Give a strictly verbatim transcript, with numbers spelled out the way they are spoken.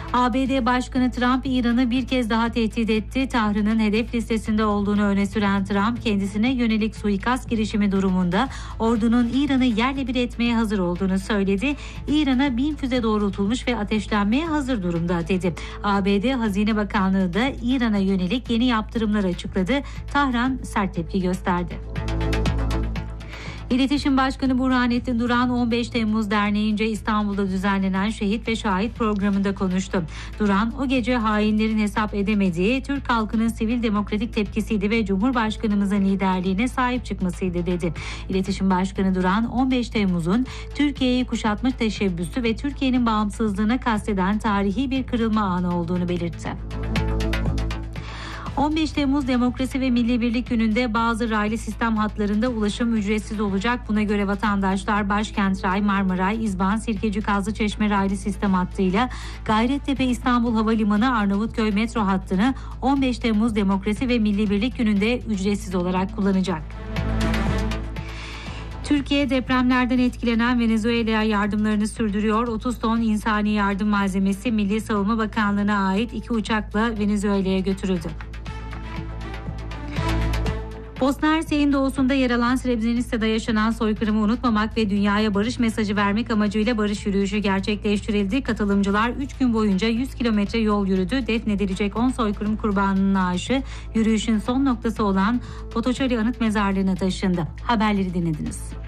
A B D Başkanı Trump, İran'ı bir kez daha tehdit etti. Tahran'ın hedef listesinde olduğunu öne süren Trump, kendisine yönelik suikast girişimi durumunda ordunun İran'ı yerle bir etmeye hazır olduğunu söyledi. İran'a bin füze doğrultulmuş ve ateşlenmeye hazır durumda dedi. A B D Hazine Bakanlığı da İran'a yönelik yeni yaptırımlar açıkladı. Tahran sert tepki gösterdi. İletişim Başkanı Burhanettin Duran, on beş Temmuz Derneği'nce İstanbul'da düzenlenen Şehit ve Şahit programında konuştu. Duran, o gece hainlerin hesap edemediği, Türk halkının sivil demokratik tepkisiydi ve Cumhurbaşkanımızın liderliğine sahip çıkmasıydı dedi. İletişim Başkanı Duran, on beş Temmuz'un Türkiye'yi kuşatma teşebbüsü ve Türkiye'nin bağımsızlığına kasteden tarihi bir kırılma anı olduğunu belirtti. on beş Temmuz Demokrasi ve Milli Birlik Günü'nde bazı raylı sistem hatlarında ulaşım ücretsiz olacak. Buna göre vatandaşlar Başkent Ray, Marmaray, İzban, Sirkeci, Kazlıçeşme raylı sistem hattıyla Gayrettepe İstanbul Havalimanı Arnavutköy metro hattını on beş Temmuz Demokrasi ve Milli Birlik Günü'nde ücretsiz olarak kullanacak. Türkiye depremlerden etkilenen Venezuela'ya yardımlarını sürdürüyor. otuz ton insani yardım malzemesi Milli Savunma Bakanlığı'na ait iki uçakla Venezuela'ya götürüldü. Bosna Hersek'in doğusunda yer alan Srebrenica'da yaşanan soykırımı unutmamak ve dünyaya barış mesajı vermek amacıyla barış yürüyüşü gerçekleştirildi. Katılımcılar üç gün boyunca yüz kilometre yol yürüdü. Defnedilecek on soykırım kurbanının naaşı yürüyüşün son noktası olan Potočari Anıt Mezarlığı'na taşındı. Haberleri dinlediniz.